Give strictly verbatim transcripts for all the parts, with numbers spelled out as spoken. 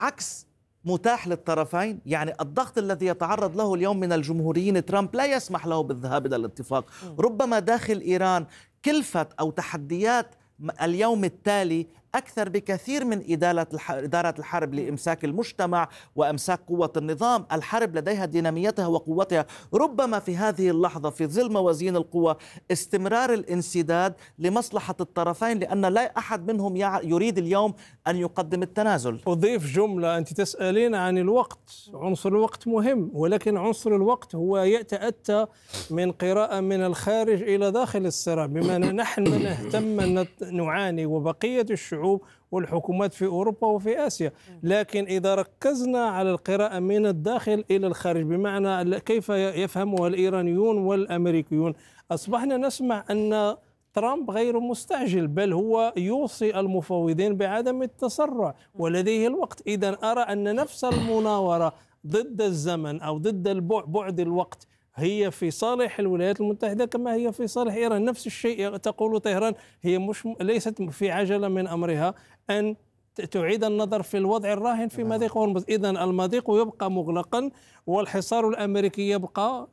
عكس متاح للطرفين. يعني الضغط الذي يتعرض له اليوم من الجمهوريين ترامب لا يسمح له بالذهاب إلى الاتفاق. ربما داخل إيران كلفة أو تحديات اليوم التالي أكثر بكثير من إدارة إدارة الحرب لإمساك المجتمع وإمساك قوة النظام. الحرب لديها ديناميتها وقوتها. ربما في هذه اللحظة في ظل موازين القوى استمرار الانسداد لمصلحة الطرفين، لأن لا أحد منهم يريد اليوم أن يقدم التنازل. أضيف جملة، أنت تسألين عن الوقت، عنصر الوقت مهم، ولكن عنصر الوقت هو يتأتى من قراءة من الخارج إلى داخل الصراع، بما أن نحن نهتم أن نعاني وبقية الشعوب والحكومات في أوروبا وفي آسيا. لكن إذا ركزنا على القراءة من الداخل إلى الخارج، بمعنى كيف يفهمها الإيرانيون والأمريكيون، أصبحنا نسمع أن ترامب غير مستعجل، بل هو يوصي المفاوضين بعدم التسرع ولديه الوقت. إذن أرى أن نفس المناورة ضد الزمن أو ضد بعد الوقت هي في صالح الولايات المتحدة كما هي في صالح إيران. نفس الشيء تقول طهران، هي مش ليست في عجلة من أمرها أن تعيد النظر في الوضع الراهن في مضيق هرمز. إذن المضيق يبقى مغلقا والحصار الأمريكي يبقى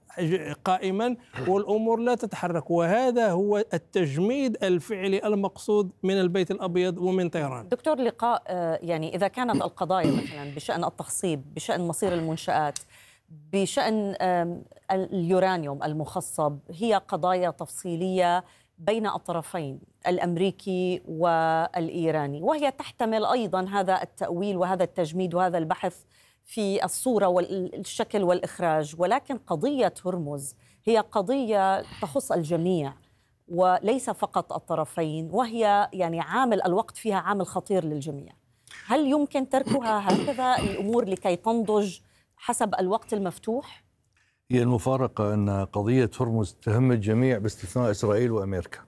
قائما والأمور لا تتحرك، وهذا هو التجميد الفعلي المقصود من البيت الأبيض ومن طهران. دكتور لقاء، يعني إذا كانت القضايا مثلا بشأن التخصيب، بشأن مصير المنشآت، بشأن اليورانيوم المخصب، هي قضايا تفصيلية بين الطرفين الأمريكي والإيراني، وهي تحتمل أيضا هذا التأويل وهذا التجميد وهذا البحث في الصورة والشكل والإخراج. ولكن قضية هرمز هي قضية تخص الجميع وليس فقط الطرفين، وهي يعني عامل الوقت فيها عامل خطير للجميع. هل يمكن تركها هكذا الأمور لكي تنضج حسب الوقت المفتوح؟ هي المفارقة أن قضية هرمز تهم الجميع باستثناء إسرائيل وأمريكا.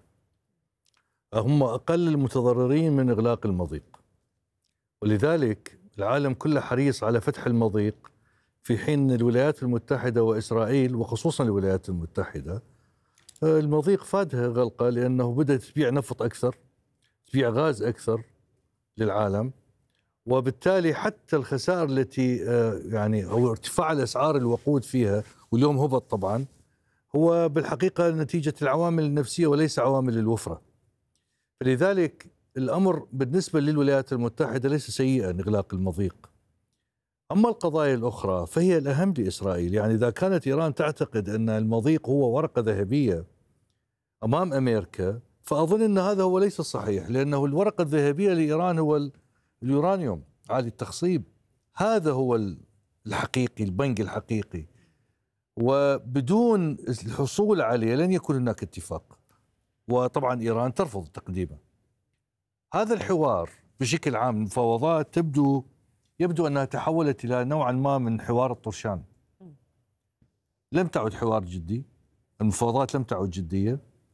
هم أقل المتضررين من إغلاق المضيق، ولذلك العالم كله حريص على فتح المضيق، في حين الولايات المتحدة وإسرائيل وخصوصا الولايات المتحدة المضيق فادها غلقة، لأنه بدأت تبيع نفط أكثر، تبيع غاز أكثر للعالم، وبالتالي حتى الخسائر التي يعني أو ارتفاع الأسعار الوقود فيها واليوم هبط طبعا هو بالحقيقة نتيجة العوامل النفسية وليس عوامل الوفرة. فلذلك الأمر بالنسبة للولايات المتحدة ليس سيئا إغلاق المضيق. أما القضايا الأخرى فهي الأهم لإسرائيل. يعني إذا كانت إيران تعتقد أن المضيق هو ورقة ذهبية أمام أمريكا، فأظن أن هذا هو ليس صحيح، لأنه الورقة الذهبية لإيران هو اليورانيوم عالي التخصيب. هذا هو الحقيقي، البنك الحقيقي، وبدون الحصول عليه لن يكون هناك اتفاق، وطبعا إيران ترفض تقديمه. هذا الحوار بشكل عام المفاوضات تبدو يبدو أنها تحولت إلى نوعا ما من حوار الطرشان، لم تعد حوار جدي، المفاوضات لم تعد جدية،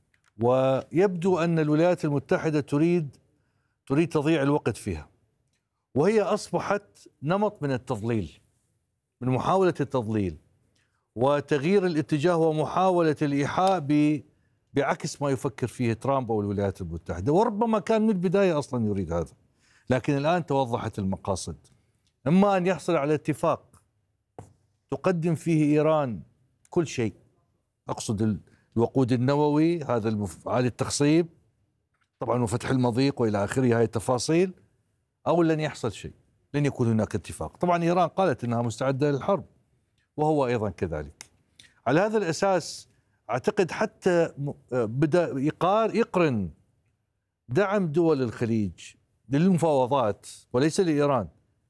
ويبدو أن الولايات المتحدة تريد تريد تضييع الوقت فيها، وهي أصبحت نمط من التضليل، من محاولة التضليل وتغيير الاتجاه ومحاولة الإيحاء بعكس ما يفكر فيه ترامب أو الولايات المتحدة، وربما كان من البداية أصلا يريد هذا. لكن الآن توضحت المقاصد، إما أن يحصل على اتفاق تقدم فيه إيران كل شيء، أقصد الوقود النووي، هذا عالي التخصيب طبعا وفتح المضيق وإلى آخره، هاي التفاصيل، أو لن يحصل شيء، لن يكون هناك اتفاق. طبعا إيران قالت أنها مستعدة للحرب وهو أيضا كذلك. على هذا الأساس أعتقد حتى بدأ يقرن دعم دول الخليج للمفاوضات وليس لإيران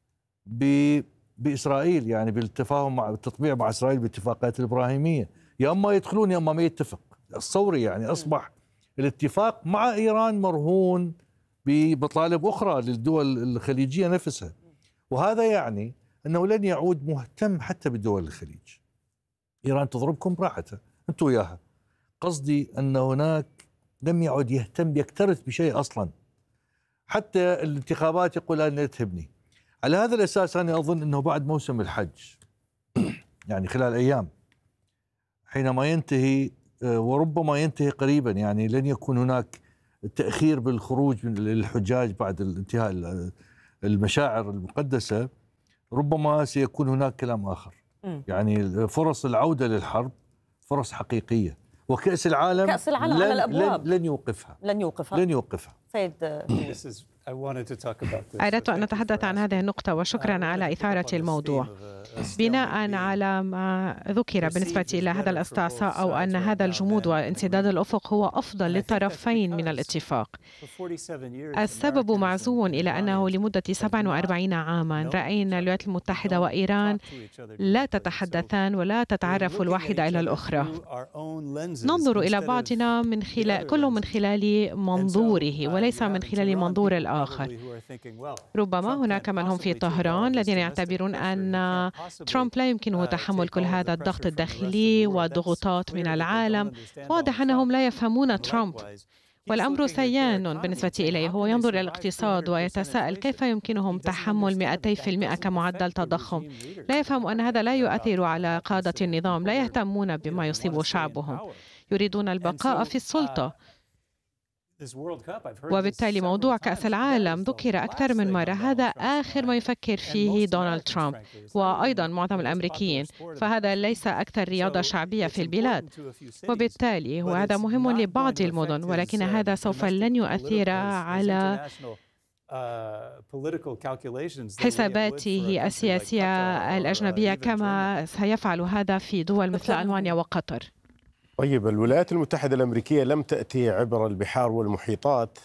بإسرائيل، يعني بالتفاهم مع التطبيع مع إسرائيل بالاتفاقات الإبراهيمية، يا أما يدخلون يا أما ما يتفق. الصوري يعني أصبح الاتفاق مع إيران مرهون بمطالب أخرى للدول الخليجية نفسها، وهذا يعني أنه لن يعود مهتم حتى بدول الخليج. إيران تضربكم براحتها أنتوا وياها، قصدي أن هناك لم يعد يهتم يكترث بشيء أصلا، حتى الانتخابات يقول أنا لا تهمني. على هذا الأساس أنا أظن أنه بعد موسم الحج يعني خلال أيام حينما ينتهي وربما ينتهي قريبا، يعني لن يكون هناك تأخير بالخروج للحجاج بعد انتهاء المشاعر المقدسة، ربما سيكون هناك كلام آخر. م. يعني فرص العودة للحرب فرص حقيقية، وكأس العالم كأس العالم لن على الأبواب لن, لن يوقفها لن يوقفها لن يوقفها سيد. أردت أن نتحدث عن هذه النقطة، وشكرا على إثارة الموضوع. بناء على ما ذكر بالنسبة إلى هذا الاستعصاء أو أن هذا الجمود وانسداد الأفق هو أفضل للطرفين من الاتفاق، السبب معزو إلى أنه لمدة سبعة وأربعين عاما رأينا الولايات المتحدة وإيران لا تتحدثان ولا تتعرف الواحدة إلى الأخرى. ننظر إلى بعضنا من خلال كل من خلال منظوره وليس من خلال منظور الآخر. ربما هناك من هم في طهران الذين يعتبرون أن ترامب لا يمكنه تحمل كل هذا الضغط الداخلي والضغوطات من العالم. واضح أنهم لا يفهمون ترامب، والأمر سيان بالنسبة إليه. هو ينظر إلى الاقتصاد ويتساءل كيف يمكنهم تحمل مئتي بالمئة كمعدل تضخم. لا يفهم أن هذا لا يؤثر على قادة النظام، لا يهتمون بما يصيب شعبهم، يريدون البقاء في السلطة. وبالتالي موضوع كأس العالم ذكر أكثر من مرة، هذا آخر ما يفكر فيه دونالد ترامب وأيضا معظم الأمريكيين، فهذا ليس أكثر رياضة شعبية في البلاد. وبالتالي وهذا مهم لبعض المدن، ولكن هذا سوف لن يؤثر على حساباته السياسية الأجنبية كما سيفعل هذا في دول مثل ألمانيا وقطر. طيب، الولايات المتحدة الأمريكية لم تأتي عبر البحار والمحيطات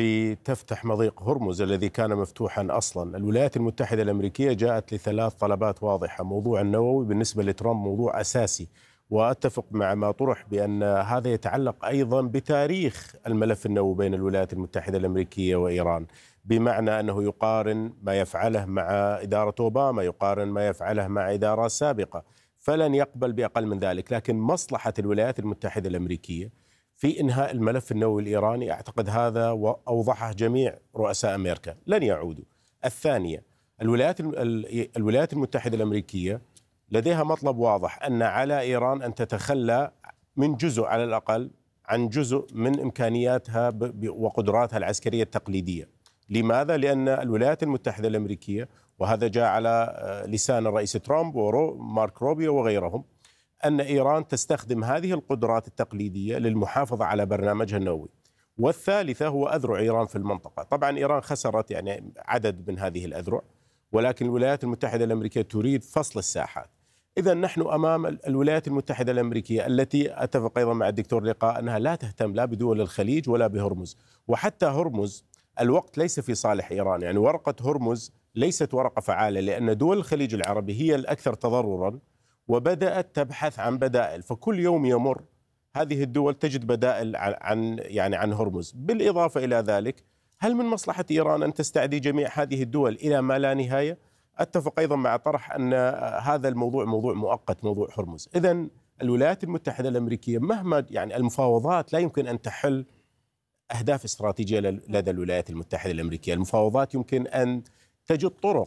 لتفتح مضيق هرمز الذي كان مفتوحا أصلا. الولايات المتحدة الأمريكية جاءت لثلاث طلبات واضحة. موضوع النووي بالنسبة لترامب موضوع أساسي، وأتفق مع ما طرح بأن هذا يتعلق أيضا بتاريخ الملف النووي بين الولايات المتحدة الأمريكية وإيران، بمعنى أنه يقارن ما يفعله مع إدارة أوباما، يقارن ما يفعله مع إدارة سابقة، فلن يقبل بأقل من ذلك. لكن مصلحة الولايات المتحدة الأمريكية في إنهاء الملف النووي الإيراني أعتقد هذا وأوضحه جميع رؤساء أمريكا، لن يعودوا. الثانية، الولايات الولايات المتحدة الأمريكية لديها مطلب واضح، أن على إيران أن تتخلى من جزء على الأقل عن جزء من إمكانياتها وقدراتها العسكرية التقليدية. لماذا؟ لأن الولايات المتحدة الأمريكية، وهذا جاء على لسان الرئيس ترامب ومارك روبيو وغيرهم، أن إيران تستخدم هذه القدرات التقليدية للمحافظة على برنامجها النووي. والثالثة هو أذرع إيران في المنطقة. طبعا إيران خسرت يعني عدد من هذه الأذرع، ولكن الولايات المتحدة الأمريكية تريد فصل الساحات. إذا نحن أمام الولايات المتحدة الأمريكية التي أتفق أيضا مع الدكتور لقاء أنها لا تهتم لا بدول الخليج ولا بهرمز. وحتى هرمز الوقت ليس في صالح إيران، يعني ورقة هرمز ليست ورقة فعالة، لأن دول الخليج العربي هي الأكثر تضررا وبدأت تبحث عن بدائل، فكل يوم يمر هذه الدول تجد بدائل عن يعني عن هرمز. بالإضافة إلى ذلك، هل من مصلحة إيران أن تستعدي جميع هذه الدول إلى ما لا نهاية؟ أتفق أيضا مع طرح أن هذا الموضوع موضوع مؤقت، موضوع هرمز. إذن الولايات المتحدة الأمريكية مهما يعني المفاوضات لا يمكن أن تحل أهداف استراتيجية لدى الولايات المتحدة الأمريكية. المفاوضات يمكن أن تجد طرق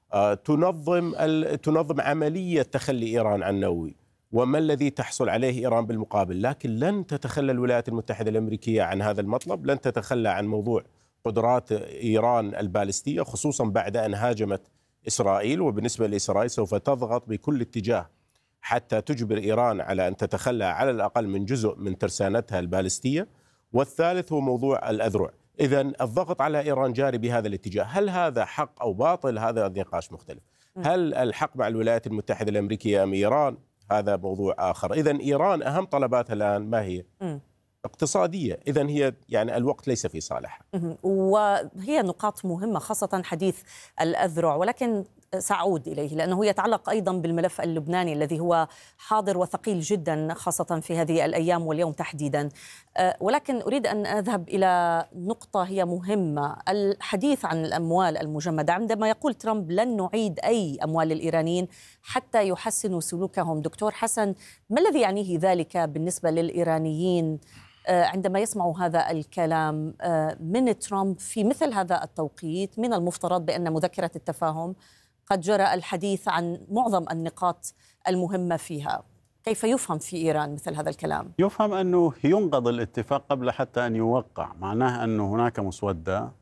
تنظم تنظم عملية تخلي إيران عن النووي وما الذي تحصل عليه إيران بالمقابل، لكن لن تتخلى الولايات المتحدة الأمريكية عن هذا المطلب، لن تتخلى عن موضوع قدرات إيران البالستية، خصوصا بعد أن هاجمت إسرائيل. وبالنسبة لإسرائيل سوف تضغط بكل اتجاه حتى تجبر إيران على أن تتخلى على الأقل من جزء من ترسانتها البالستية. والثالث هو موضوع الأذرع. إذن الضغط على إيران جاري بهذا الاتجاه. هل هذا حق أو باطل؟ هذا نقاش مختلف. هل الحق مع الولايات المتحدة الأمريكية أم إيران؟ هذا موضوع آخر. إذن إيران أهم طلباتها الآن ما هي؟ م. اقتصادية. إذن هي يعني الوقت ليس في صالحها، وهي نقاط مهمة خاصة حديث الأذرع، ولكن سأعود إليه لأنه يتعلق أيضا بالملف اللبناني الذي هو حاضر وثقيل جدا خاصة في هذه الأيام واليوم تحديدا. ولكن أريد أن أذهب إلى نقطة هي مهمة، الحديث عن الأموال المجمدة. عندما يقول ترامب لن نعيد أي أموال للإيرانيين حتى يحسنوا سلوكهم، دكتور حسن، ما الذي يعنيه ذلك بالنسبة للإيرانيين عندما يسمعوا هذا الكلام من ترامب في مثل هذا التوقيت؟ من المفترض بأن مذكرة التفاهم قد جرى الحديث عن معظم النقاط المهمة فيها. كيف يفهم في إيران مثل هذا الكلام؟ يفهم أنه ينقض الاتفاق قبل حتى أن يوقع، معناه أنه هناك مسودة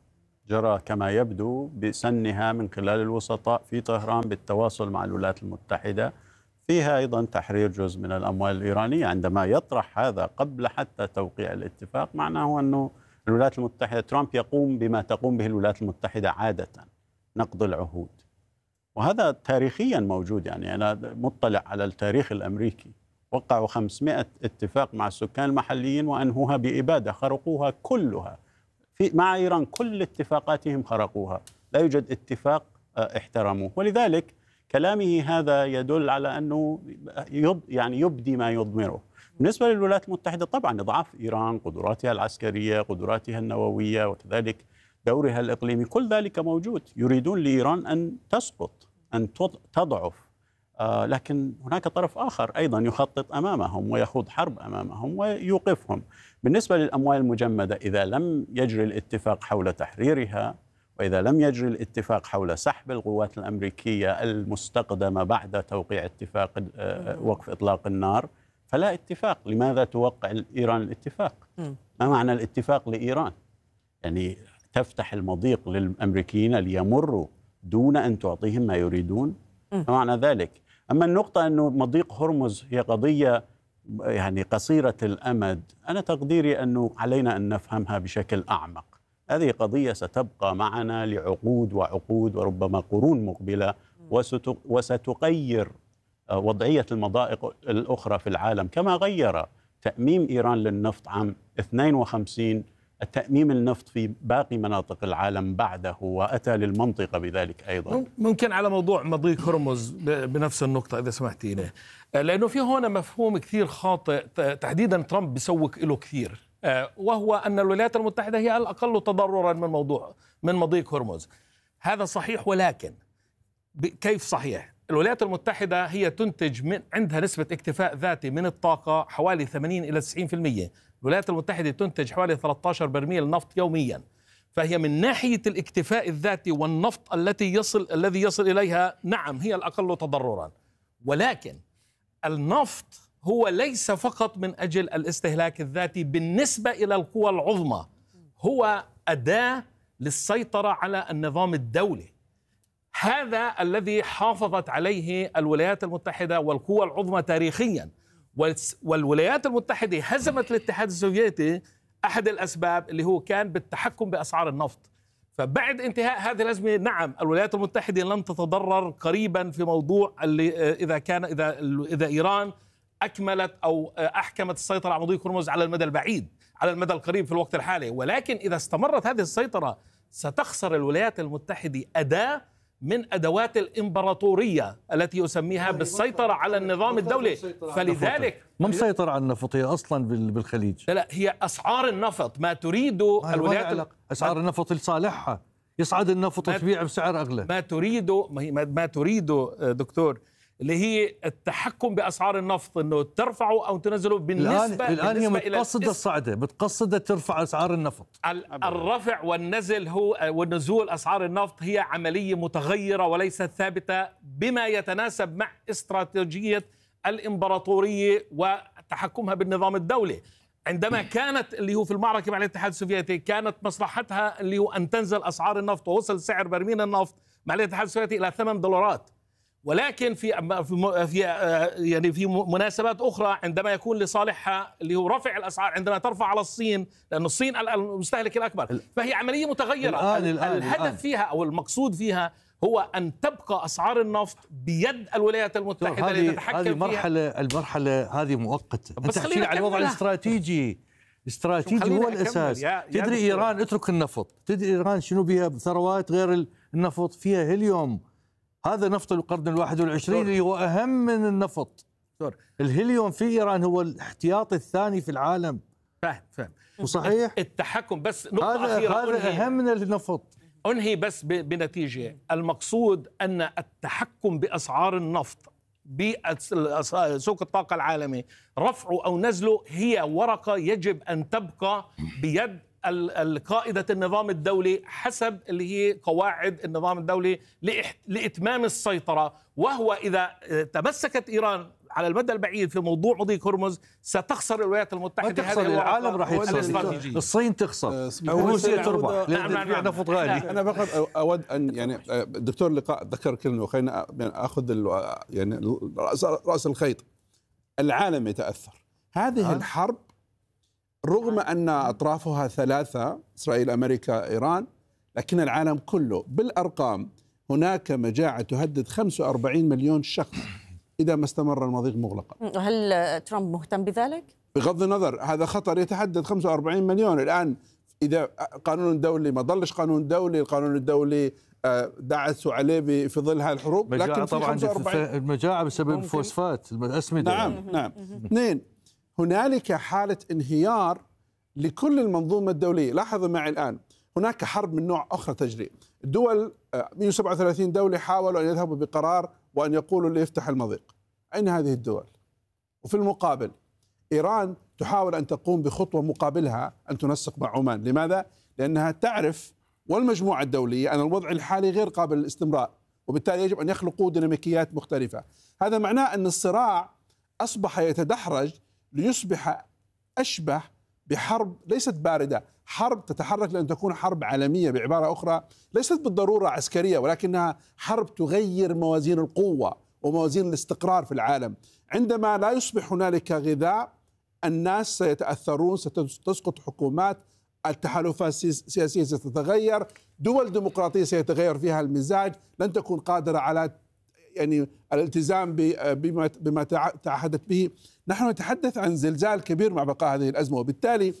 جرى كما يبدو بسنها من خلال الوسطاء في طهران بالتواصل مع الولايات المتحدة، فيها أيضا تحرير جزء من الأموال الإيرانية. عندما يطرح هذا قبل حتى توقيع الاتفاق، معناه أنه الولايات المتحدة، ترامب يقوم بما تقوم به الولايات المتحدة عادة، نقض العهود. وهذا تاريخيا موجود، يعني أنا مطلع على التاريخ الأمريكي، وقعوا خمسمائة اتفاق مع السكان المحليين وأنهوها بإبادة، خرقوها كلها. في مع إيران كل اتفاقاتهم خرقوها، لا يوجد اتفاق احترموه. ولذلك كلامه هذا يدل على أنه يب يعني يبدي ما يضمره. بالنسبة للولايات المتحدة، طبعا إضعاف إيران، قدراتها العسكرية، قدراتها النووية، وكذلك دورها الإقليمي، كل ذلك موجود. يريدون لإيران أن تسقط، أن تضعف، آه لكن هناك طرف آخر أيضا يخطط أمامهم ويخوض حرب أمامهم ويوقفهم. بالنسبة للأموال المجمدة، إذا لم يجري الاتفاق حول تحريرها، وإذا لم يجري الاتفاق حول سحب القوات الأمريكية المستقدمة بعد توقيع اتفاق وقف إطلاق النار، فلا اتفاق. لماذا توقع إيران الاتفاق؟ ما معنى الاتفاق لإيران؟ يعني تفتح المضيق للأمريكيين ليمروا دون أن تعطيهم ما يريدون؟ ما معنى ذلك؟ أما النقطة أنه مضيق هرمز هي قضية يعني قصيرة الأمد، أنا تقديري أنه علينا أن نفهمها بشكل أعمق. هذه قضية ستبقى معنا لعقود وعقود وربما قرون مقبلة، وستغير وضعية المضائق الأخرى في العالم، كما غير تأميم إيران للنفط عام اثنين وخمسين التأميم النفط في باقي مناطق العالم بعده، وأتى للمنطقة بذلك أيضا. ممكن على موضوع مضيق هرمز بنفس النقطة إذا سمحتيني، لأنه في هنا مفهوم كثير خاطئ تحديدا ترامب بيسوق له كثير، وهو أن الولايات المتحدة هي الأقل تضررا من موضوع من مضيق هرمز. هذا صحيح، ولكن كيف صحيح؟ الولايات المتحدة هي تنتج من عندها نسبة اكتفاء ذاتي من الطاقة حوالي ثمانين إلى تسعين بالمئة. الولايات المتحدة تنتج حوالي ثلاثة عشر برميل نفط يوميا، فهي من ناحية الاكتفاء الذاتي والنفط التي يصل الذي يصل إليها، نعم هي الأقل تضررا. ولكن النفط هو ليس فقط من أجل الاستهلاك الذاتي، بالنسبة إلى القوى العظمى هو أداة للسيطرة على النظام الدولي. هذا الذي حافظت عليه الولايات المتحدة والقوى العظمى تاريخيا. والولايات المتحدة هزمت الاتحاد السوفيتي، أحد الأسباب اللي هو كان بالتحكم بأسعار النفط. فبعد انتهاء هذه الأزمة، نعم الولايات المتحدة لن تتضرر قريبا في موضوع اللي إذا كان إذا إذا إيران أكملت أو أحكمت السيطرة على مضيق هرمز على المدى البعيد، على المدى القريب في الوقت الحالي. ولكن إذا استمرت هذه السيطرة ستخسر الولايات المتحدة أداة من أدوات الإمبراطورية التي يسميها بالسيطرة على النظام الدولي. فلذلك ما مسيطر على النفط، هي أصلا بالخليج. لا, لا هي أسعار النفط ما تريده الولايات، أسعار النفط لصالحها، يصعد النفط وتبيع بسعر أغلى. ما تريده ما تريده دكتور اللي هي التحكم بأسعار النفط، إنه ترفعه أو تنزله بالنسبة الآن هي متقصدة الصعدة، متقصدة ترفع أسعار النفط. الرفع والنزل هو والنزول أسعار النفط هي عملية متغيرة وليست ثابتة، بما يتناسب مع استراتيجية الإمبراطورية وتحكمها بالنظام الدولي. عندما كانت اللي هو في المعركة مع الاتحاد السوفيتي، كانت مصلحتها اللي هو أن تنزل أسعار النفط، ووصل سعر برميل النفط مع الاتحاد السوفيتي إلى ثمانية دولارات. ولكن في في يعني في مناسبات اخرى عندما يكون لصالحها اللي هو رفع الاسعار، عندما ترفع على الصين، لأن الصين المستهلك الاكبر، فهي عمليه متغيره. الآن الآن الهدف الآن. فيها او المقصود فيها هو ان تبقى اسعار النفط بيد الولايات المتحده اللي تتحكم هذه فيها. مرحله المرحله هذه مؤقته. انت تحكي على الوضع الاستراتيجي، الاستراتيجي هو الاساس. يا تدري يا ايران اترك النفط، تدري ايران شنو بها ثروات غير النفط؟ فيها هيليوم، هذا نفط القرن الواحد والعشرين اللي هو أهم من النفط. دور. الهيليوم في إيران هو الاحتياطي الثاني في العالم. فاهم فاهم وصحيح التحكم. بس نقطة هذا أخيرة هذا أهم من النفط. أنهي بس بنتيجة المقصود أن التحكم بأسعار النفط بسوق الطاقة العالمي، رفعه أو نزله هي ورقة يجب أن تبقى بيد القائدة النظام الدولي حسب اللي هي قواعد النظام الدولي لإتمام السيطرة. وهو إذا تمسكت إيران على المدى البعيد في موضوع مضيق هرمز ستخسر الولايات المتحدة. تخسر العالم راح يخسر، الصين تخسر، روسيا تربح لأن تبيع نفط غالي. أنا فقط أود أن يعني الدكتور لقاء ذكر كلمة وخلينا أخذ يعني رأس الخيط. العالم يتأثر. هذه آه. الحرب رغم أن أطرافها ثلاثة إسرائيل أمريكا إيران، لكن العالم كله بالأرقام هناك مجاعة تهدد خمسة وأربعين مليون شخص إذا ما استمر المضيق مغلقا. هل ترامب مهتم بذلك؟ بغض النظر هذا خطر يتحدد خمسة وأربعين مليون الآن. إذا قانون دولي ما ظلش قانون دولي، القانون الدولي دعسوا عليه في ظل هذه الحروب، لكن طبعا المجاعة بسبب الفوسفات الأسمدة. نعم نعم. اثنين، هنالك حالة انهيار لكل المنظومة الدولية. لاحظوا معي الآن هناك حرب من نوع آخر تجري. الدول مئة وسبعة وثلاثين دولة حاولوا أن يذهبوا بقرار وأن يقولوا ليفتح المضيق. أين هذه الدول؟ وفي المقابل إيران تحاول أن تقوم بخطوة مقابلها أن تنسق مع عمان. لماذا؟ لأنها تعرف والمجموعة الدولية أن الوضع الحالي غير قابل للاستمرار، وبالتالي يجب أن يخلقوا ديناميكيات مختلفة. هذا معناه أن الصراع أصبح يتدحرج ليصبح أشبه بحرب ليست باردة، حرب تتحرك لأن تكون حرب عالمية. بعبارة أخرى ليست بالضرورة عسكرية، ولكنها حرب تغير موازين القوة وموازين الاستقرار في العالم. عندما لا يصبح هنالك غذاء الناس سيتأثرون، ستسقط حكومات، التحالفات السياسية ستتغير، دول ديمقراطية سيتغير فيها المزاج، لن تكون قادرة على يعني الالتزام بما بما تعهدت به. نحن نتحدث عن زلزال كبير مع بقاء هذه الأزمة، وبالتالي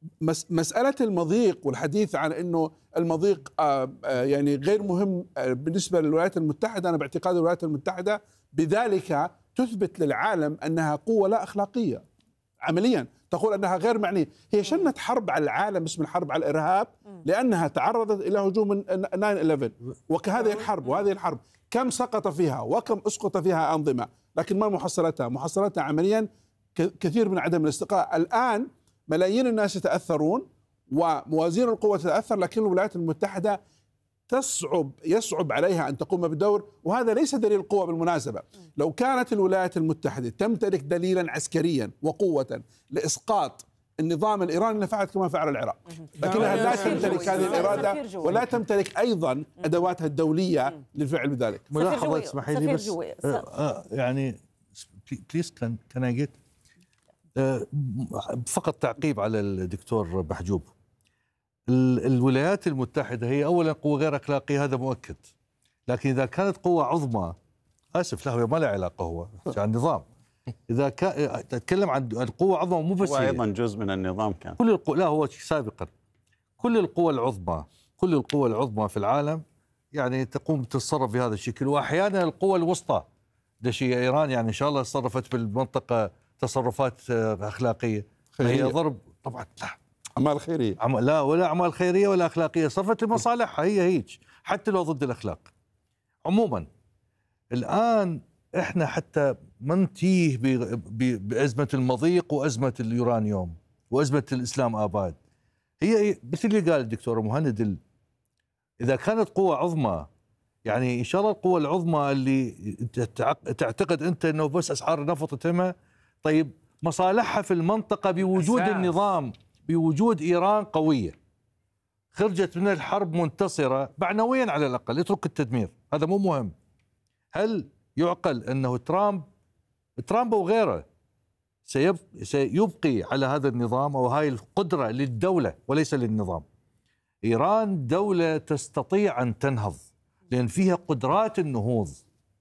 مسألة المضيق والحديث عن أنه المضيق يعني غير مهم بالنسبة للولايات المتحدة، أنا باعتقاد الولايات المتحدة بذلك تثبت للعالم أنها قوة لا أخلاقية عمليا، تقول أنها غير معنية. هي شنت حرب على العالم اسم الحرب على الإرهاب لأنها تعرضت إلى هجوم تسعة إحدى عشر، وكهذه الحرب وهذه الحرب كم سقط فيها وكم أسقط فيها أنظمة، لكن ما محصلتها؟ محصلتها عمليا كثير من عدم الاستقرار. الآن ملايين الناس يتأثرون وموازين القوة تتأثر، لكن الولايات المتحدة تصعب يصعب عليها أن تقوم بدور، وهذا ليس دليل قوة بالمناسبة. لو كانت الولايات المتحدة تمتلك دليلا عسكريا وقوة لإسقاط النظام الإيراني لفعلت كما فعل العراق، لكنها لا تمتلك هذه الإرادة ولا تمتلك أيضا أدواتها الدولية للفعل بذلك. ملاحظة اسمحي لي بس آه يعني بليز كان كان اي جيت فقط تعقيب على الدكتور بحجوب. الولايات المتحدة هي أولا قوة غير أخلاقية، هذا مؤكد، لكن إذا كانت قوة عظمى آسف له ما له علاقة، هو عن نظام. إذا كان تتكلم عن قوة عظمى مو بس وأيضا جزء من النظام كان كل القوة، لا هو سابقا كل القوى العظمى كل القوى العظمى في العالم يعني تقوم تتصرف بهذا الشكل، وأحيانا القوى الوسطى ده شيء إيران يعني إن شاء الله تصرفت بالمنطقة تصرفات أخلاقية هي ضرب طبعا لا أعمال خيرية عم... لا ولا أعمال خيرية ولا أخلاقية، صرفت لمصالحها هي هيك حتى لو ضد الأخلاق. عموما الآن إحنا حتى ما ننتهي ب... ب... بأزمة المضيق وأزمة اليورانيوم وأزمة الإسلام آباد، هي مثل اللي قال الدكتور مهند ال... إذا كانت قوة عظمى يعني إن شاء الله القوة العظمى اللي تعتقد أنت أنه بس أسعار النفط تهمها، طيب مصالحها في المنطقة بوجود أساس. النظام بوجود إيران قوية خرجت من الحرب منتصرة معنويا على الأقل، اترك التدمير هذا مو مهم. هل يعقل أنه ترامب ترامب وغيره سيبقي, سيبقي على هذا النظام أو هاي القدرة للدولة وليس للنظام؟ إيران دولة تستطيع أن تنهض لأن فيها قدرات النهوض،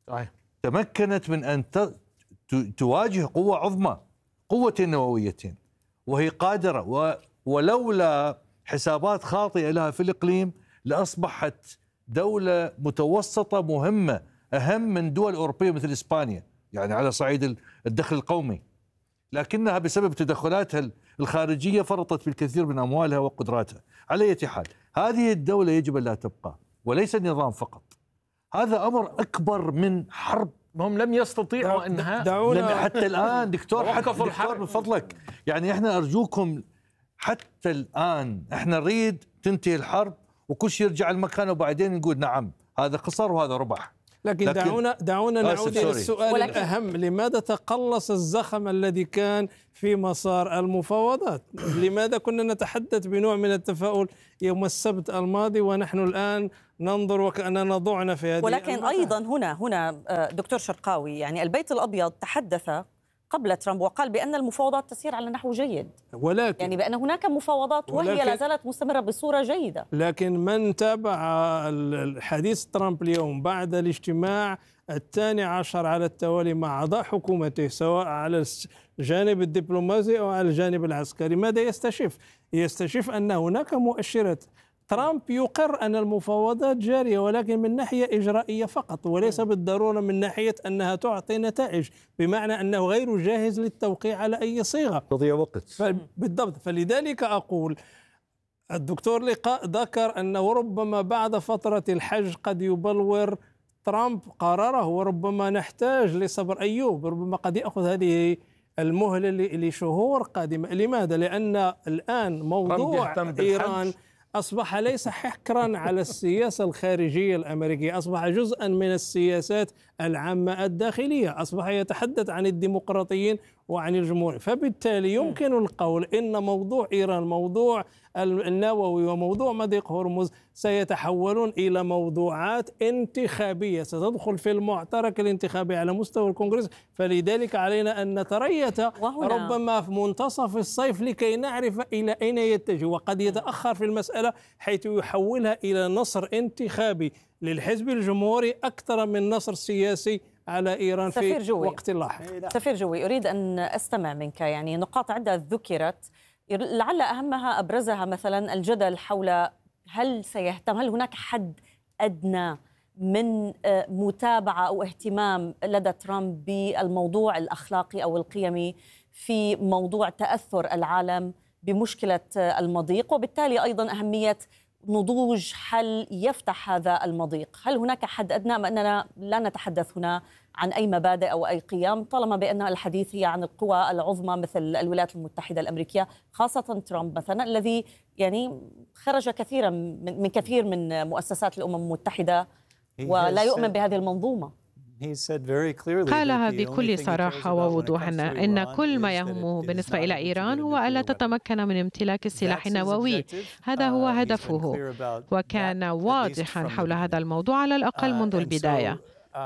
تمكنت من أن تواجه قوة عظمى قوتين نوويتين وهي قادرة، ولولا حسابات خاطئة لها في الإقليم لأصبحت دولة متوسطة مهمة أهم من دول أوروبية مثل إسبانيا يعني على صعيد الدخل القومي، لكنها بسبب تدخلاتها الخارجية فرطت بالكثير من أموالها وقدراتها. على أي حال هذه الدولة يجب أن لا تبقى وليس النظام فقط، هذا أمر أكبر من حرب. هم لم يستطيعوا انها دعونا حتى الآن دكتور حتى دكتور من فضلك يعني احنا أرجوكم حتى الآن احنا نريد تنتهي الحرب وكل شيء يرجع لمكانه وبعدين نقول نعم هذا خسر وهذا ربح. لكن, لكن دعونا دعونا نعود إلى السؤال ولكن الأهم، لماذا تقلص الزخم الذي كان في مسار المفاوضات؟ لماذا كنا نتحدث بنوع من التفاؤل يوم السبت الماضي ونحن الآن ننظر وكأننا ضعنا في هذه ولكن المتاهة؟ أيضا هنا هنا دكتور شرقاوي، يعني البيت الأبيض تحدث قبل ترامب وقال بأن المفاوضات تسير على نحو جيد، ولكن يعني بأن هناك مفاوضات وهي لا زالت مستمرة بصورة جيدة. لكن من تابع الحديث ترامب اليوم بعد الاجتماع الثاني عشر على التوالي مع أعضاء حكومته سواء على الجانب الدبلوماسي أو على الجانب العسكري، ماذا يستشف؟ يستشف أن هناك مؤشرات. ترامب يقر أن المفاوضات جارية ولكن من ناحية إجرائية فقط، وليس بالضرورة من ناحية أنها تعطي نتائج، بمعنى أنه غير جاهز للتوقيع على أي صيغة، تضيع وقت. بالضبط. فلذلك أقول الدكتور لقاء ذكر أنه ربما بعد فترة الحج قد يبلور ترامب قراره، وربما نحتاج لصبر أيوب، ربما قد يأخذ هذه المهلة لشهور قادمة. لماذا؟ لأن الآن موضوع إيران أصبح ليس حكرا على السياسة الخارجية الأمريكية، أصبح جزءا من السياسات العامة الداخلية، أصبح يتحدث عن الديمقراطيين وعن الجمهور. فبالتالي يمكن القول إن موضوع إيران، موضوع النووي وموضوع مضيق هرمز سيتحولون إلى موضوعات انتخابية ستدخل في المعترك الانتخابي على مستوى الكونغرس. فلذلك علينا أن نتريث ربما في منتصف الصيف لكي نعرف إلى أين يتجه، وقد يتأخر في المسألة حيث يحولها إلى نصر انتخابي للحزب الجمهوري أكثر من نصر سياسي على إيران في جوي. وقت لاحق. سفير جوي، أريد أن أستمع منك، يعني نقاط عدة ذكرت لعل أهمها أبرزها مثلا الجدل حول هل سيهتم، هل هناك حد أدنى من متابعة أو اهتمام لدى ترامب بالموضوع الأخلاقي أو القيمي في موضوع تأثر العالم بمشكلة المضيق، وبالتالي أيضا أهمية نضوج حل يفتح هذا المضيق. هل هناك حد أدنى؟ أم أننا لا نتحدث هنا عن أي مبادئ أو أي قيم، طالما بأن الحديث هي عن القوى العظمى مثل الولايات المتحدة الأمريكية، خاصة ترامب مثلا الذي يعني خرج كثيرا من كثير من مؤسسات الأمم المتحدة ولا يؤمن بهذه المنظومة. قالها بكل صراحة ووضوح أن كل ما يهمه بالنسبة إلى إيران هو ألا تتمكن من امتلاك السلاح النووي، هذا هو هدفه، وكان واضحا حول هذا الموضوع على الأقل منذ البداية.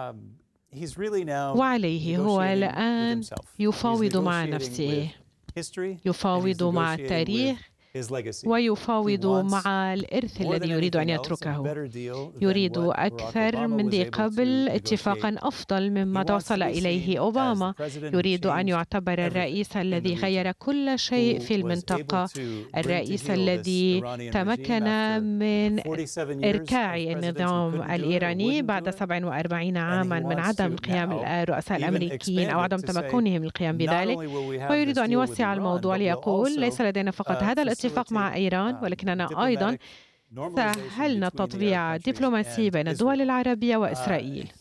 وعليه هو الآن يفاوض مع نفسه، يفاوض مع التاريخ، ويفاوض مع الإرث الذي يريد أن يتركه. يريد أكثر من ذي قبل اتفاقا أفضل مما توصل إليه أوباما. يريد أن يعتبر الرئيس الذي غير كل شيء في المنطقة، الرئيس الذي تمكن من إركاع النظام الإيراني بعد سبع وأربعين عاما من عدم قيام الرؤساء الأمريكيين أو عدم تمكنهم من القيام بذلك. ويريد أن يوسع الموضوع ليقول ليس لدينا فقط هذا الاتفاق مع إيران، ولكننا أيضا سهلنا تطبيع دبلوماسي بين الدول العربية وإسرائيل،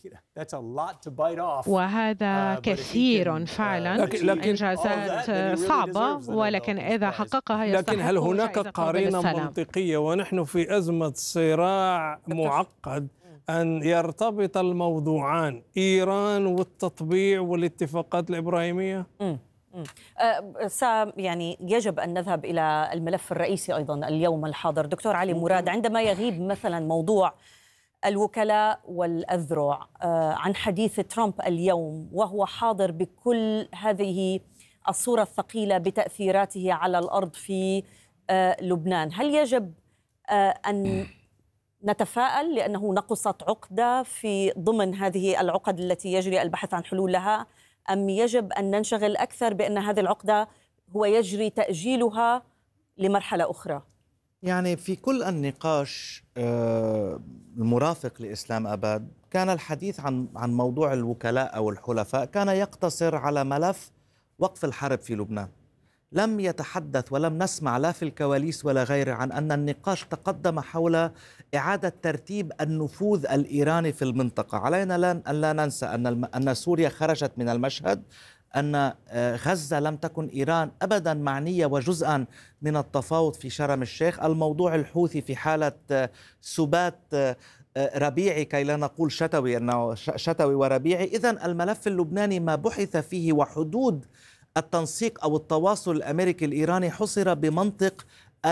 وهذا كثير فعلا. إنجازات صعبة، ولكن إذا حققها يستحق. لكن هل هناك قرينة منطقية ونحن في أزمة صراع معقد أن يرتبط الموضوعان، إيران والتطبيع والاتفاقات الإبراهيمية؟ م. أه يعني يجب أن نذهب إلى الملف الرئيسي أيضا اليوم الحاضر. دكتور علي مراد، عندما يغيب مثلا موضوع الوكلاء والأذرع أه عن حديث ترامب اليوم، وهو حاضر بكل هذه الصورة الثقيلة بتأثيراته على الأرض في أه لبنان، هل يجب أه أن نتفائل لأنه نقصت عقدة في ضمن هذه العقد التي يجري البحث عن حلول لها، أم يجب أن ننشغل أكثر بأن هذه العقدة هو يجري تأجيلها لمرحلة أخرى؟ يعني في كل النقاش المرافق لإسلام أباد كان الحديث عن عن موضوع الوكلاء أو الحلفاء كان يقتصر على ملف وقف الحرب في لبنان. لم يتحدث ولم نسمع لا في الكواليس ولا غيره عن أن النقاش تقدم حول إعادة ترتيب النفوذ الإيراني في المنطقة. علينا أن لا ننسى أن أن سوريا خرجت من المشهد، أن غزة لم تكن إيران أبدا معنية وجزءا من التفاوض في شرم الشيخ. الموضوع الحوثي في حالة سبات ربيعي كي لا نقول شتوي، أنه شتوي وربيعي. إذن الملف اللبناني ما بحث فيه وحدود التنسيق أو التواصل الأمريكي الإيراني حصر بمنطق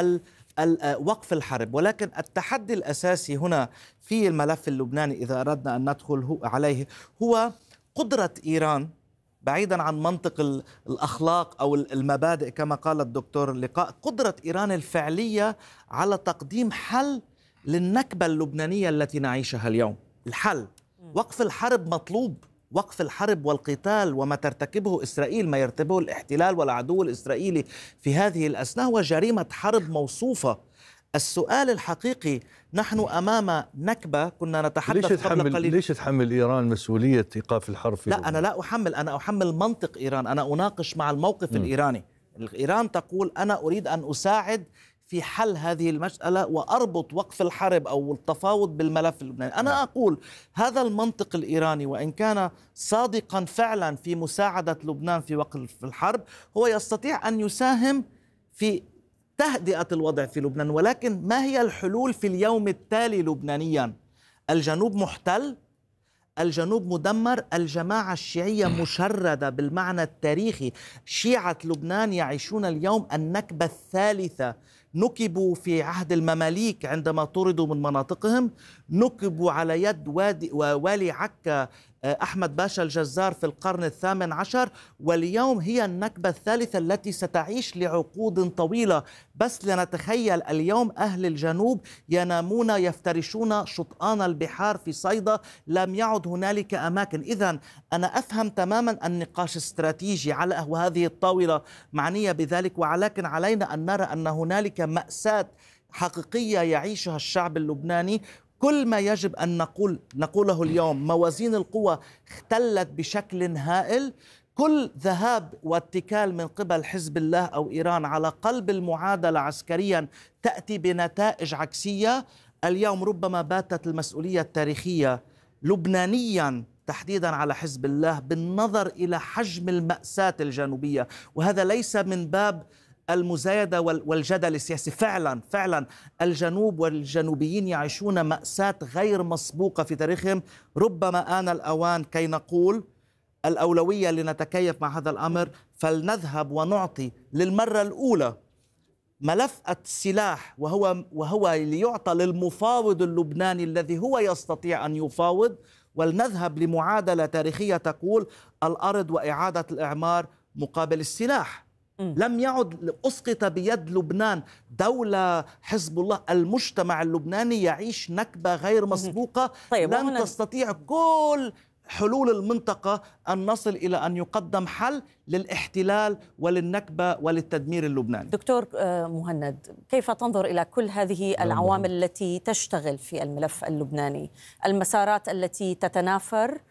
وقف الحرب، ولكن التحدي الأساسي هنا في الملف اللبناني إذا أردنا أن ندخل عليه هو قدرة إيران، بعيدا عن منطق الأخلاق أو المبادئ كما قال الدكتور لقاء، قدرة إيران الفعلية على تقديم حل للنكبة اللبنانية التي نعيشها اليوم. الحل وقف الحرب مطلوب، وقف الحرب والقتال وما ترتكبه إسرائيل، ما يرتكبه الاحتلال والعدو الإسرائيلي في هذه الأثناء هو جريمة حرب موصوفة. السؤال الحقيقي، نحن أمام نكبة كنا نتحدث ليش قبل قليل. ليش تحمل إيران مسؤولية إيقاف الحرب في لا لبنان؟ أنا لا أحمل، أنا أحمل منطق إيران، أنا أناقش مع الموقف م. الإيراني. إيران تقول أنا أريد أن أساعد في حل هذه المسألة وأربط وقف الحرب أو التفاوض بالملف اللبناني. أنا أقول هذا المنطق الإيراني وإن كان صادقا فعلا في مساعدة لبنان في وقف الحرب، هو يستطيع أن يساهم في تهدئة الوضع في لبنان، ولكن ما هي الحلول في اليوم التالي لبنانيا؟ الجنوب محتل، الجنوب مدمر، الجماعة الشيعية مشردة بالمعنى التاريخي. شيعة لبنان يعيشون اليوم النكبة الثالثة، نكبوا في عهد المماليك عندما طردوا من مناطقهم، نكبوا على يد وادي ووالي عكا أحمد باشا الجزار في القرن الثامن عشر، واليوم هي النكبة الثالثة التي ستعيش لعقود طويلة. بس لنتخيل اليوم أهل الجنوب ينامون يفترشون شطآن البحار في صيدا، لم يعد هنالك أماكن. إذن أنا أفهم تماما النقاش الاستراتيجي على وهذه الطاولة معنية بذلك، ولكن علينا أن نرى أن هنالك مأساة حقيقية يعيشها الشعب اللبناني. كل ما يجب أن نقول نقوله اليوم، موازين القوى اختلت بشكل هائل. كل ذهاب واتكال من قبل حزب الله أو إيران على قلب المعادلة عسكريا تأتي بنتائج عكسية. اليوم ربما باتت المسؤولية التاريخية لبنانيا تحديدا على حزب الله بالنظر إلى حجم المأساة الجنوبية، وهذا ليس من باب المزايدة والجدل السياسي. فعلا فعلا الجنوب والجنوبيين يعيشون مأساة غير مسبوقة في تاريخهم. ربما آن الأوان كي نقول الأولوية لنتكيف مع هذا الأمر، فلنذهب ونعطي للمرة الأولى ملف السلاح وهو وهو ليعطى للمفاوض اللبناني الذي هو يستطيع أن يفاوض، ولنذهب لمعادلة تاريخية تقول الأرض وإعادة الإعمار مقابل السلاح. لم يعد أسقط بيد لبنان دولة حزب الله، المجتمع اللبناني يعيش نكبة غير مسبوقة. طيب لن تستطيع كل حلول المنطقة أن نصل إلى أن يقدم حل للاحتلال وللنكبة وللتدمير اللبناني. دكتور مهند، كيف تنظر إلى كل هذه العوامل التي تشتغل في الملف اللبناني، المسارات التي تتنافر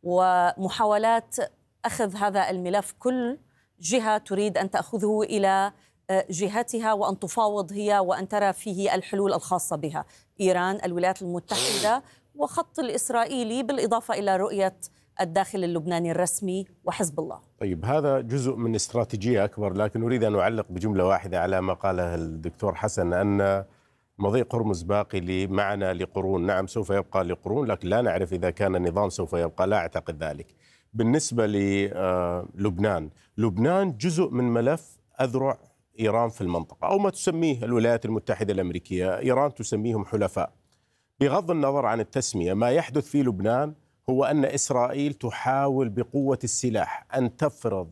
ومحاولات أخذ هذا الملف، كل جهة تريد أن تأخذه إلى جهتها وأن تفاوض هي وأن ترى فيه الحلول الخاصة بها، إيران، الولايات المتحدة وخط الإسرائيلي، بالإضافة إلى رؤية الداخل اللبناني الرسمي وحزب الله. طيب هذا جزء من استراتيجية أكبر، لكن أريد أن أعلق بجملة واحدة على ما قاله الدكتور حسن، أن مضيق هرمز باقي معنا لقرون. نعم سوف يبقى لقرون، لكن لا نعرف إذا كان النظام سوف يبقى، لا أعتقد ذلك. بالنسبة للبنان، لبنان جزء من ملف أذرع إيران في المنطقة، أو ما تسميه الولايات المتحدة الأمريكية، إيران تسميهم حلفاء. بغض النظر عن التسمية، ما يحدث في لبنان هو أن إسرائيل تحاول بقوة السلاح أن تفرض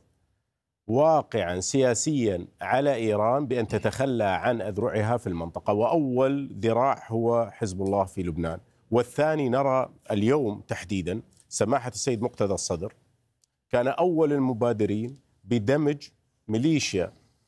واقعا سياسيا على إيران بأن تتخلى عن أذرعها في المنطقة، وأول ذراع هو حزب الله في لبنان، والثاني نرى اليوم تحديدا سماحة السيد مقتدى الصدر كان أول المبادرين بدمج ميليشيا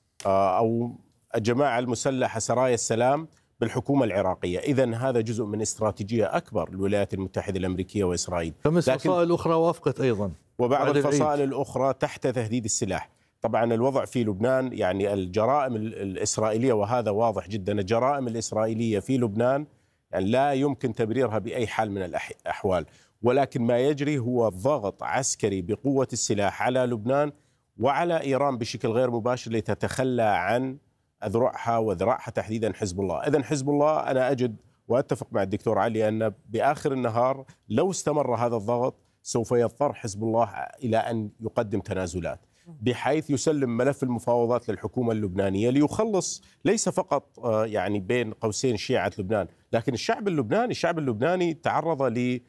أو الجماعة المسلحة سرايا السلام بالحكومة العراقية. إذن هذا جزء من استراتيجية أكبر للولايات المتحدة الأمريكية وإسرائيل. خمس فصائل أخرى وافقت أيضا، وبعض الفصائل الأخرى تحت تهديد السلاح. طبعا الوضع في لبنان، يعني الجرائم الإسرائيلية، وهذا واضح جدا، الجرائم الإسرائيلية في لبنان يعني لا يمكن تبريرها بأي حال من الأحوال، ولكن ما يجري هو ضغط عسكري بقوة السلاح على لبنان وعلى إيران بشكل غير مباشر لتتخلى عن أذرعها وذراعها تحديدا حزب الله. إذن حزب الله أنا أجد وأتفق مع الدكتور علي أن بآخر النهار لو استمر هذا الضغط سوف يضطر حزب الله إلى أن يقدم تنازلات بحيث يسلم ملف المفاوضات للحكومة اللبنانية ليخلص ليس فقط يعني بين قوسين شيعة لبنان، لكن الشعب اللبناني الشعب اللبناني تعرض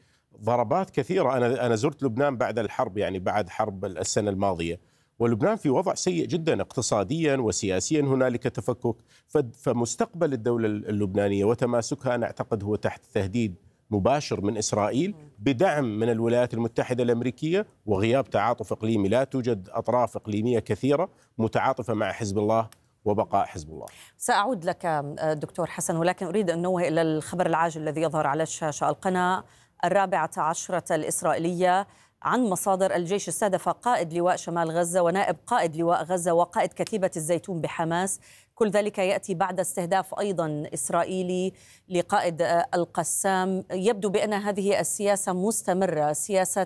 لضربات كثيرة. أنا أنا زرت لبنان بعد الحرب، يعني بعد حرب السنة الماضية، ولبنان في وضع سيء جدا اقتصاديا وسياسيا، هنالك تفكك. فمستقبل الدولة اللبنانية وتماسكها أنا أعتقد هو تحت تهديد مباشر من إسرائيل بدعم من الولايات المتحدة الأمريكية وغياب تعاطف إقليمي. لا توجد أطراف إقليمية كثيرة متعاطفة مع حزب الله وبقاء حزب الله. سأعود لك دكتور حسن، ولكن أريد أن نوه إلى الخبر العاجل الذي يظهر على الشاشة. القناة الرابعة عشرة الإسرائيلية عن مصادر الجيش استهدف قائد لواء شمال غزة ونائب قائد لواء غزة وقائد كتيبة الزيتون بحماس. كل ذلك يأتي بعد استهداف أيضا إسرائيلي لقائد القسام. يبدو بأن هذه السياسة مستمرة، سياسة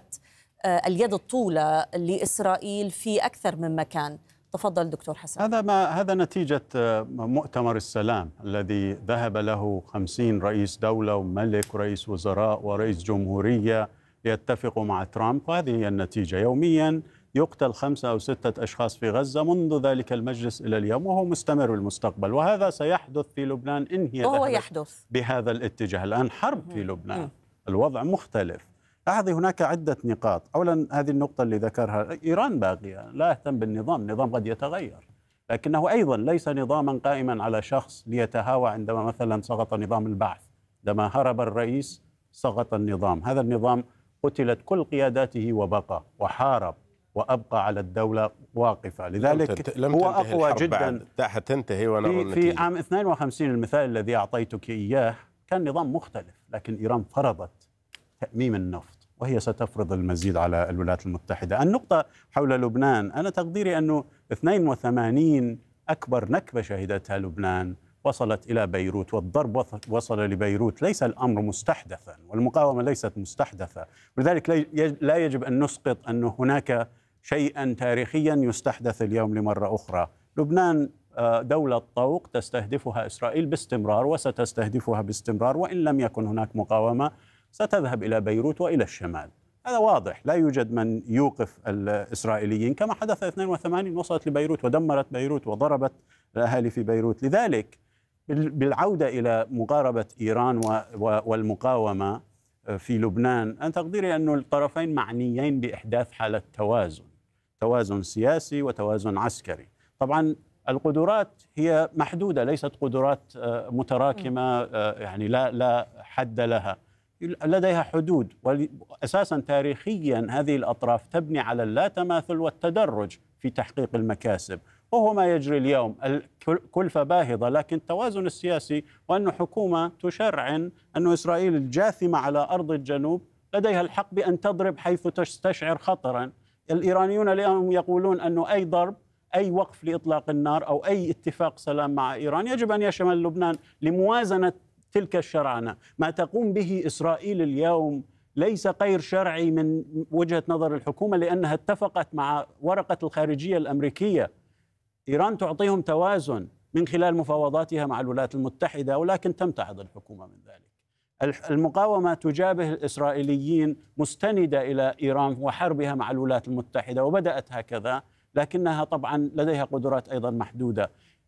اليد الطولة لإسرائيل في أكثر من مكان. تفضل دكتور حسن. هذا ما هذا نتيجة مؤتمر السلام الذي ذهب له خمسين رئيس دولة وملك ورئيس وزراء ورئيس جمهورية ليتفقوا مع ترامب، وهذه هي النتيجة. يوميا يقتل خمسة أو ستة أشخاص في غزة منذ ذلك المجلس إلى اليوم، وهو مستمر بالمستقبل، وهذا سيحدث في لبنان إن هي وهو يحدث بهذا الاتجاه. الآن حرب في لبنان، الوضع مختلف. لاحظي هناك عدة نقاط. أولا هذه النقطة اللي ذكرها، إيران باقية، لا يهتم بالنظام، النظام قد يتغير، لكنه أيضا ليس نظاما قائما على شخص ليتهاوى. عندما مثلا سقط نظام البعث، عندما هرب الرئيس سقط النظام، هذا النظام قتلت كل قياداته وبقى وحارب وأبقى على الدولة واقفة. لذلك لم هو أقوى جدا. تنتهي في, في عام اثنين وخمسين المثال الذي أعطيتك إياه كان نظام مختلف، لكن إيران فرضت تأميم النفط وهي ستفرض المزيد على الولايات المتحدة. النقطة حول لبنان، أنا تقديري أنه اثنين وثمانين أكبر نكبة شهدتها لبنان وصلت إلى بيروت، والضرب وصل لبيروت. ليس الأمر مستحدثا والمقاومة ليست مستحدثة، ولذلك لا يجب أن نسقط أن هناك شيئا تاريخيا يستحدث اليوم لمرة أخرى. لبنان دولة طوق تستهدفها إسرائيل باستمرار وستستهدفها باستمرار، وإن لم يكن هناك مقاومة ستذهب إلى بيروت وإلى الشمال. هذا واضح، لا يوجد من يوقف الإسرائيليين كما حدث اثنين وثمانين. وصلت لبيروت ودمرت بيروت وضربت الأهالي في بيروت. لذلك بالعودة إلى مقاربة إيران والمقاومة في لبنان، أنا تقديري أن الطرفين معنيين بإحداث حالة توازن، توازن سياسي وتوازن عسكري. طبعا القدرات هي محدودة، ليست قدرات متراكمة، يعني لا لا حد لها، لديها حدود. وأساسا تاريخيا هذه الأطراف تبني على اللا تماثل والتدرج في تحقيق المكاسب، وهو ما يجري اليوم. الكلفة باهظة، لكن التوازن السياسي وأن حكومة تشرعن أن إسرائيل الجاثمة على أرض الجنوب لديها الحق بأن تضرب حيث تستشعر خطرا. الإيرانيون اليوم يقولون أنه أي ضرب، أي وقف لإطلاق النار أو أي اتفاق سلام مع إيران يجب أن يشمل لبنان لموازنة تلك الشرعنة. ما تقوم به إسرائيل اليوم ليس غير شرعي من وجهة نظر الحكومة، لأنها اتفقت مع ورقة الخارجية الأمريكية. إيران تعطيهم توازن من خلال مفاوضاتها مع الولايات المتحدة، ولكن تمتعض الحكومة من ذلك. المقاومة تجابه الإسرائيليين مستندة إلى إيران وحربها مع الولايات المتحدة، وبدأت هكذا، لكنها طبعا لديها قدرات أيضا محدودة.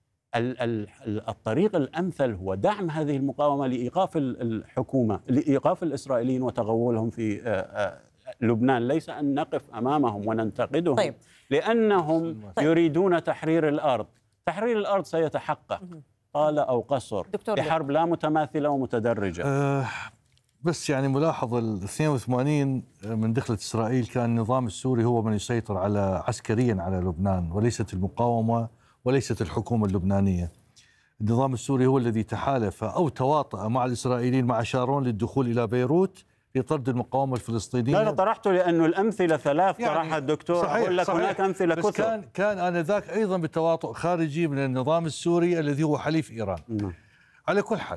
الطريق الأمثل هو دعم هذه المقاومة لإيقاف الحكومة، لإيقاف الإسرائيليين وتغولهم في لبنان، ليس أن نقف أمامهم وننتقدهم. طيب. لأنهم طيب. يريدون تحرير الأرض. تحرير الأرض سيتحقق طال أو قصر بحرب لا متماثلة ومتدرجة. أه بس يعني ملاحظة ال اثنين وثمانين من دخلت إسرائيل كان النظام السوري هو من يسيطر على عسكريا على لبنان، وليست المقاومة وليست الحكومة اللبنانية. النظام السوري هو الذي تحالف أو تواطأ مع الإسرائيليين مع شارون للدخول إلى بيروت لطرد المقاومة الفلسطينية. لا أنا طرحته لأنه الأمثلة ثلاث يعني طرحها الدكتور. صحيح أقول لك صحيح هناك أمثلة بس كثر. كان كان آنذاك أيضا بتواطؤ خارجي من النظام السوري الذي هو حليف إيران. م. على كل حال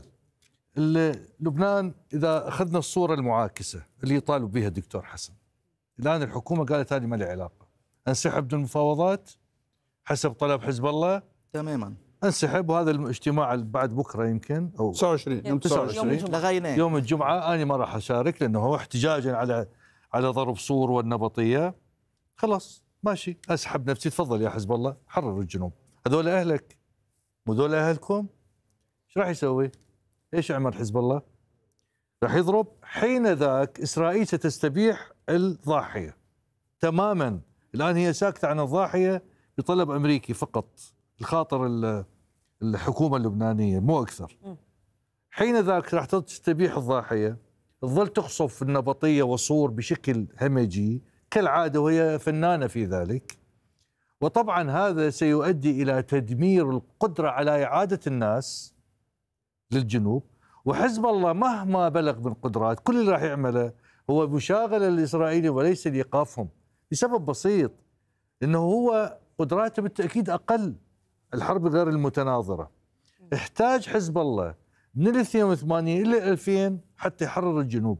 لبنان إذا أخذنا الصورة المعاكسة اللي يطالب بها الدكتور حسن، الآن الحكومة قالت هذه ما لها علاقة، انسحب من المفاوضات حسب طلب حزب الله تماما، انسحب، وهذا الاجتماع بعد بكره يمكن او تسعة وعشرين يوم تسعة تسعة وعشرين لغيناه يوم الجمعه، انا ما راح اشارك لانه هو احتجاجا على على ضرب صور والنبطيه. خلاص ماشي، اسحب نفسي. تفضل يا حزب الله، حرر الجنوب. هذول اهلك وذول اهلكم. ايش راح يسوي؟ ايش عمل حزب الله؟ راح يضرب. حين ذاك اسرائيل ستستبيح الضاحيه تماما. الان هي ساكته عن الضاحيه بطلب امريكي فقط، الخاطر الحكومه اللبنانيه مو اكثر. حين ذاك راح تستبيح الضاحيه، تظل تخصف النبطيه وصور بشكل همجي كالعاده، وهي فنانه في ذلك. وطبعا هذا سيؤدي الى تدمير القدره على اعاده الناس للجنوب. وحزب الله مهما بلغ من قدرات، كل اللي راح يعمله هو مشاغله الاسرائيلي وليس لايقافهم، لسبب بسيط، انه هو قدراته بالتاكيد اقل. الحرب غير المتناظره. احتاج حزب الله من ال اثنين وثمانين الى ألفين حتى يحرر الجنوب،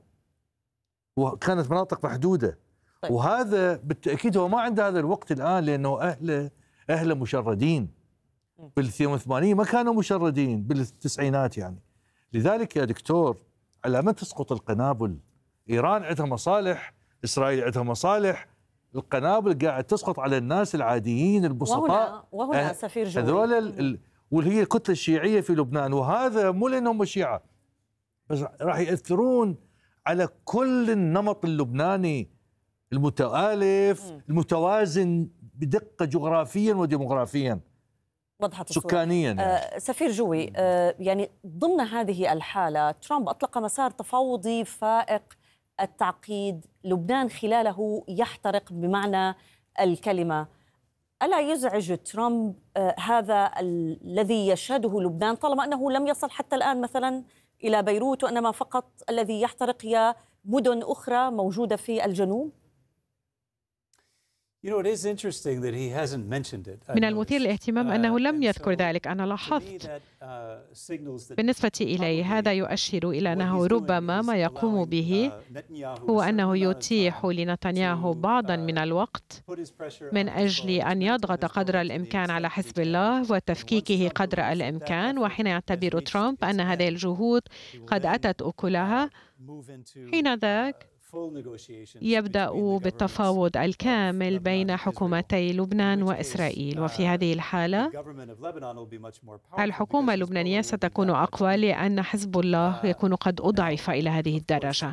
وكانت مناطق محدوده. طيب. وهذا بالتاكيد هو ما عنده هذا الوقت الان، لانه اهله اهله مشردين. بال اثنين وثمانين ما كانوا مشردين، بالتسعينات يعني. لذلك يا دكتور، على من تسقط القنابل؟ ايران عندها مصالح، اسرائيل عندها مصالح. القنابل قاعد تسقط على الناس العاديين البسطاء. وهنا, وهنا سفير جوي، هذول ال... واللي هي الكتله الشيعيه في لبنان. وهذا مو لانهم شيعه بس، راح ياثرون على كل النمط اللبناني المتآلف المتوازن بدقه جغرافيا وديموغرافيا وضحت سكانيا يعني. آه سفير جوي، آه يعني ضمن هذه الحالة ترامب أطلق مسار تفاوضي فائق التعقيد، لبنان خلاله يحترق بمعنى الكلمة. ألا يزعج ترامب آه هذا الذي يشهده لبنان، طالما أنه لم يصل حتى الآن مثلا إلى بيروت، وإنما فقط الذي يحترق هي مدن أخرى موجودة في الجنوب؟ من المثير للاهتمام أنه لم يذكر ذلك. أنا لاحظت بالنسبة إلي هذا يؤشر إلى أنه ربما ما يقوم به هو أنه يتيح لنتنياهو بعضا من الوقت من أجل أن يضغط قدر الإمكان على حزب الله وتفكيكه قدر الإمكان. وحين يعتبر ترامب أن هذه الجهود قد أتت أكلها، حين ذاك يبدأ بالتفاوض الكامل بين حكومتي لبنان وإسرائيل. وفي هذه الحالة الحكومة اللبنانية ستكون أقوى، لأن حزب الله يكون قد أضعف إلى هذه الدرجة.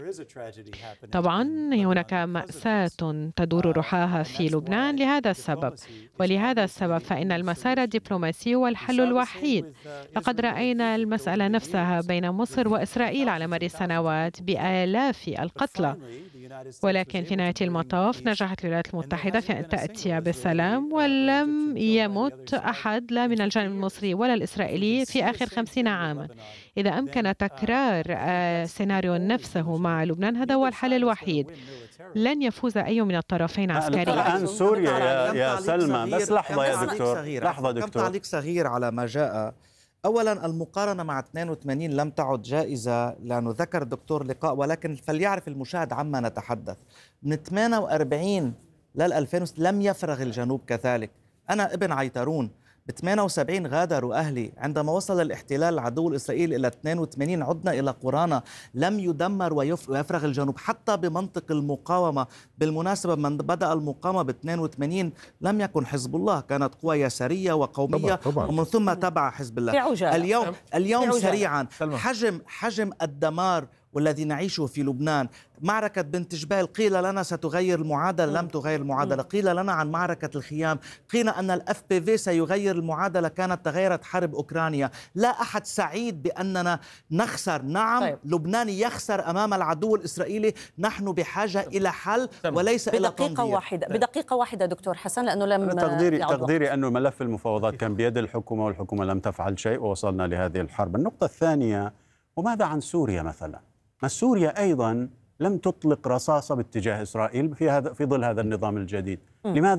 طبعا هناك مأساة تدور رحاها في لبنان لهذا السبب، ولهذا السبب فإن المسار الدبلوماسي هو الحل الوحيد. لقد رأينا المسألة نفسها بين مصر وإسرائيل على مر السنوات بآلاف القتلى، ولكن في نهاية المطاف نجحت الولايات المتحدة في أن تأتي بالسلام، ولم يمت أحد لا من الجانب المصري ولا الإسرائيلي في آخر خمسين عاما. إذا أمكن تكرار سيناريو نفسه مع لبنان، هذا هو الحل الوحيد. لن يفوز أي من الطرفين عسكريا. الآن سوريا يا, يا سلمى، بس لحظة يا دكتور، لحظة دكتور، كم تعليق صغير على ما جاء. أولا، المقارنة مع اثنين وثمانين لم تعد جائزة، لأنه ذكر الدكتور لقاء، ولكن فليعرف المشاهد عما نتحدث. من ثمانية وأربعين لل ألفين لم يفرغ الجنوب كذلك. أنا ابن عيترون، ب ثمانية وسبعين غادروا أهلي. عندما وصل الاحتلال العدو الإسرائيلي إلى اثنين وثمانين عدنا إلى قرانا. لم يدمر ويفرغ الجنوب حتى بمنطق المقاومة. بالمناسبة، من بدأ المقاومة ب اثنين وثمانين لم يكن حزب الله، كانت قوى يسارية وقومية، طبعا طبعا. ومن ثم تبع حزب الله. اليوم اليوم سريعا، حجم حجم الدمار والذي نعيشه في لبنان. معركة بنت جبال قيل لنا ستغير المعادلة، لم تغير المعادلة. قيل لنا عن معركة الخيام، قيل أن الأف بي في سيغير المعادلة، كانت تغيرت حرب أوكرانيا. لا أحد سعيد بأننا نخسر. نعم، طيب. لبنان يخسر أمام العدو الإسرائيلي. نحن بحاجة إلى حل وليس إلى تنظير. بدقيقة واحدة بدقيقة واحدة دكتور حسن، لأنه لم تقديري تقديري أنه ملف المفاوضات كان بيد الحكومة، والحكومة لم تفعل شيء، ووصلنا لهذه الحرب. النقطة الثانية، وماذا عن سوريا مثلا؟ ما سوريا أيضا لم تطلق رصاصة باتجاه إسرائيل في هذا في ظل هذا النظام الجديد. م. لماذا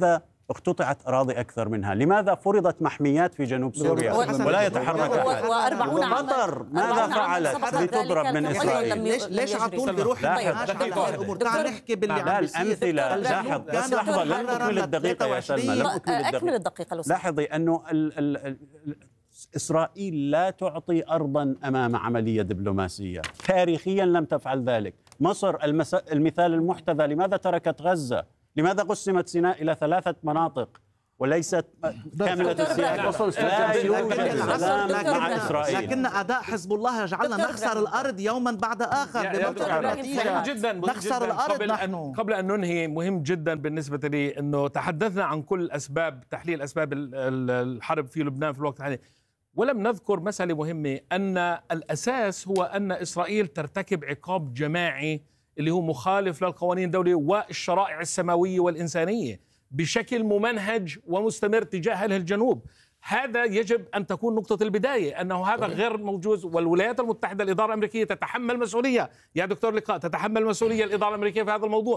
اقتطعت أراضي أكثر منها؟ لماذا فرضت محميات في جنوب سوريا ولا يتحرك أحد؟ قطر ماذا فعلت لتضرب من إسرائيل؟ ليش ليش على طول بيروح الامور؟ تعال نحكي باللي عم بيصير. الأمثلة لاحظ بس لحظة لن أكمل الدقيقة يا سلمى لن أكمل الدقيقة. لاحظي أنه ال ال ال إسرائيل لا تعطي أرضا أمام عملية دبلوماسية، تاريخيا لم تفعل ذلك. مصر المثال المحتذى، لماذا تركت غزة؟ لماذا قسمت سيناء إلى ثلاثة مناطق وليست كاملة السياق؟ لا يوجد سلام مع إسرائيل. لكن أداء حزب الله يجعلنا نخسر الأرض يوما بعد آخر. مهم جدا نخسر الأرض. قبل أن, قبل أن ننهي، مهم جدا بالنسبة لي أنه تحدثنا عن كل أسباب تحليل أسباب الحرب في لبنان في الوقت الحالي، ولم نذكر مسألة مهمة، أن الأساس هو أن إسرائيل ترتكب عقاب جماعي اللي هو مخالف للقوانين الدولية والشرائع السماوية والإنسانية بشكل ممنهج ومستمر تجاه أهل الجنوب. هذا يجب أن تكون نقطة البداية، أنه هذا غير موجود. والولايات المتحدة الإدارة الأمريكية تتحمل مسؤولية يا دكتور لقاء، تتحمل مسؤولية الإدارة الأمريكية في هذا الموضوع.